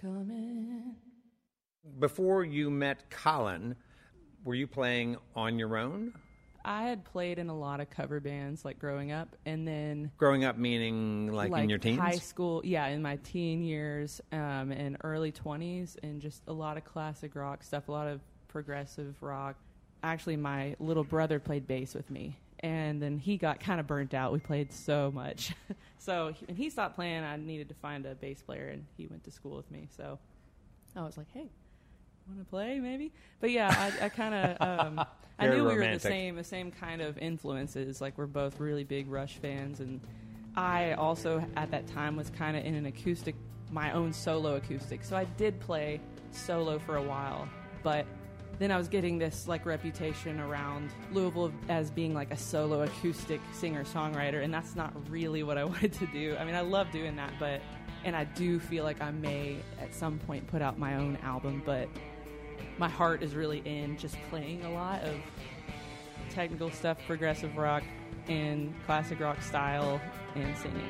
coming. Before you met Colin, were you playing on your own? I had played in a lot of cover bands, like, growing up, and then... Growing up meaning, like in your teens? High school, yeah, in my teen years, and early 20s, and just a lot of classic rock stuff, a lot of progressive rock. Actually, my little brother played bass with me, and then he got kind of burnt out. We played so much. So when he stopped playing, I needed to find a bass player, and he went to school with me. So I was like, hey, want to play maybe? But yeah, I kind of I knew we were the same kind of influences. Like, we're both really big Rush fans, and I also at that time was kind of in an acoustic, my own solo acoustic. So I did play solo for a while, but then I was getting this like reputation around Louisville as being like a solo acoustic singer-songwriter, and that's not really what I wanted to do. I mean, I love doing that, and I do feel like I may at some point put out my own album, but my heart is really in just playing a lot of technical stuff, progressive rock, and classic rock style, and singing.